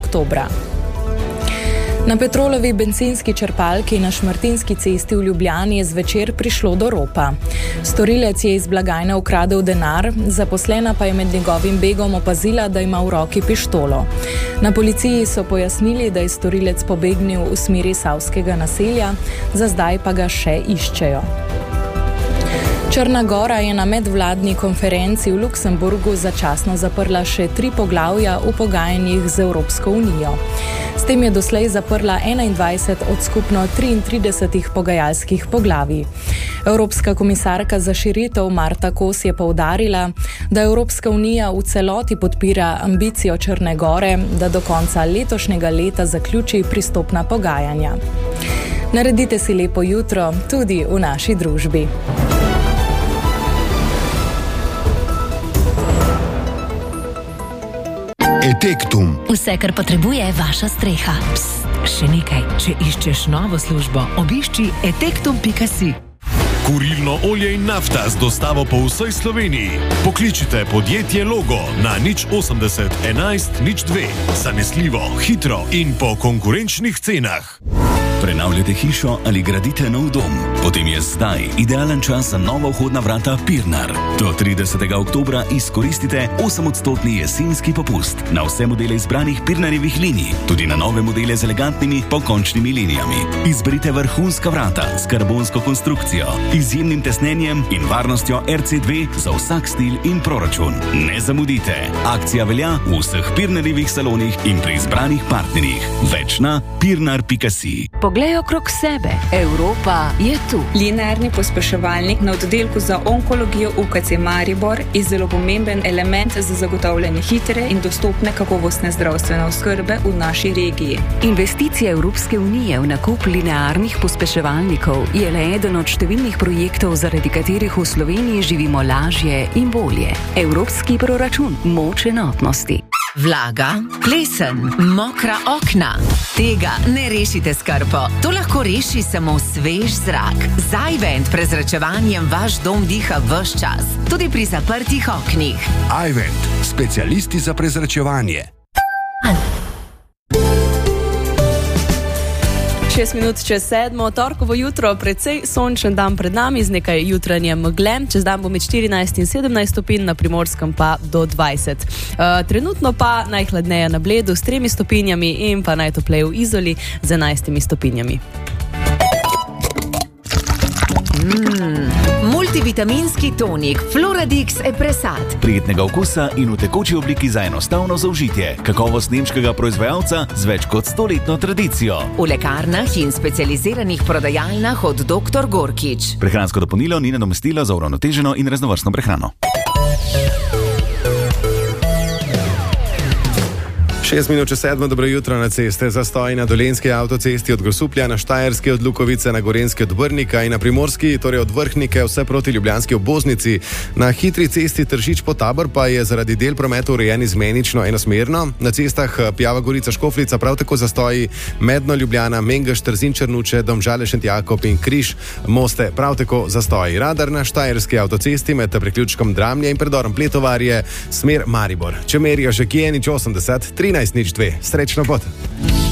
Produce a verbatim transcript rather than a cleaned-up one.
oktobra. Na Petrolovi bencinski črpalki na Šmartinski cesti v Ljubljani je zvečer prišlo do ropa. Storilec je iz blagajne ukradel denar, zaposlena pa je med njegovim begom opazila, da ima v roki pištolo. Na policiji so pojasnili, da je storilec pobegnil v smeri Savskega naselja, za zdaj pa ga še iščejo. Črna Gora je na medvladni konferenci v Luksemburgu začasno zaprla še tri poglavja v pogajanjih z Evropsko unijo. S tem je doslej zaprla enaindvajset od skupno triintridesetih pogajalskih poglavij. Evropska komisarka za širitev Marta Kos je poudarila, da Evropska unija v celoti podpira ambicijo Črne Gore, da do konca letošnjega leta zaključi pristopna pogajanja. Naredite si lepo jutro tudi v naši družbi. Etektum. Vse, kar potrebuje vaša streha. Psst, še nekaj. Če iščeš novo službo, obišči etektum pika si. Kurilno olje in nafta z dostavo po vsej Sloveniji. Pokličite podjetje Logo na nič osemdeset enajst nič dve. Zanesljivo, hitro in po konkurenčnih cenah. Prenavljate hišo ali gradite nov dom? Potem je zdaj idealen čas za nova vhodna vrata Pirnar. Do tridesetega oktobra izkoristite osemodstotni jesenski popust na vse modele izbranih Pirnarjevih linij, tudi na nove modele z elegantnimi pokončnimi linijami. Izberite vrhunska vrata s karbonsko konstrukcijo, izjemnim tesnenjem in varnostjo er ce dve za vsak stil in proračun. Ne zamudite! Akcija velja v vseh Pirnarjevih salonih in pri izbranih partnerjih. Več na pirnar pika si. Poglej okrog sebe. Evropa je tu. Linearni pospeševalnik na oddelku za onkologijo U K C Maribor je zelo pomemben element za zagotavljanje hitre in dostopne kakovostne zdravstvene oskrbe v naši regiji. Investicija Evropske unije v nakup linearnih pospeševalnikov je le eden od številnih projektov, zaradi katerih v Sloveniji živimo lažje in bolje. Evropski proračun, moč enotnosti. Vlaga, plesen, mokra okna. Tega ne rešite s krpo. To lahko reši samo svež zrak. Z iVent prezračevanjem vaš dom diha ves čas, tudi pri zaprtih oknih. iVent, specialisti za prezračevanje. Šest minut čez sedmo, torkovo jutro, precej sončen dan pred nami z nekaj jutranje megle. Čez dan bo med štirinajst in sedemnajst stopinj, na Primorskem pa do dvajset. Uh, trenutno pa najhladneje na Bledu s tremi stopinjami in pa najtopleje v Izoli z enajstimi stopinjami. Mm, multivitaminski tonik Floradix Epresat. Prijetnega okusa in v tekoči obliki za enostavno zaužitje. Kakovost nemškega proizvajalca z več kot stoletno tradicijo. V lekarnah in specializiranih prodajalnah od doktor Gorkič. Prehransko dopolnilo ni nadomestilo za uravnoteženo in raznovrstno prehrano. Šest minut čez sedmo, dobro jutro na ceste. Zastoj na Dolenjski avtocesti od Grosuplja, na Štajerski od Lukovice, na Gorenjski od Brnika in na Primorski, torej od Vrhnike, vse proti ljubljanski obvoznici. Na hitri cesti Tržič-Potabor pa je zaradi del prometa urejen izmenično enosmerno. Na cestah Pjava Gorica Škofljica prav tako zastoji Medno Ljubljana, Mengeš, Trzin Črnuče, Domžale Šentjakob in Križ Moste prav tako zastoji. Radar na Štajerski avtocesti med priključkom Dramlje in predorom Pletovarje, smer Maribor. Če merijo že kje, nič osemdeset, trinajst nič dve. Srečno pot!